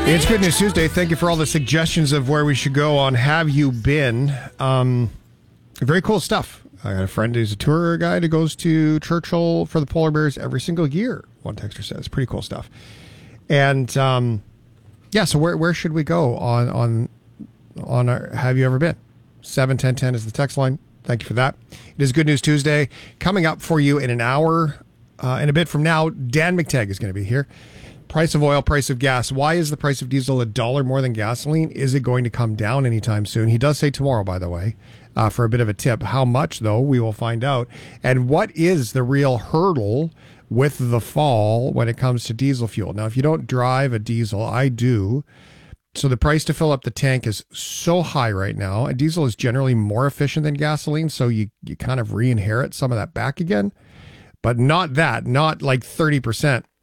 It's Good News Tuesday. Thank you for all the suggestions of where we should go on Have You Been. Very cool stuff. I got a friend who's a tour guide who goes to Churchill for the Polar Bears every single year, one texter says. Pretty cool stuff. And, so where should we go on our Have You Ever Been? 71010 is the text line. Thank you for that. It is Good News Tuesday. Coming up for you in an hour, in a bit from now, Dan McTagg is going to be here. Price of oil, price of gas. Why is the price of diesel $1 more than gasoline? Is it going to come down anytime soon? He does say tomorrow, by the way, for a bit of a tip. How much, though, we will find out. And what is the real hurdle with the fall when it comes to diesel fuel? Now, if you don't drive a diesel, I do. So the price to fill up the tank is so high right now. And diesel is generally more efficient than gasoline, so you kind of re-inherit some of that back again. But not like 30%.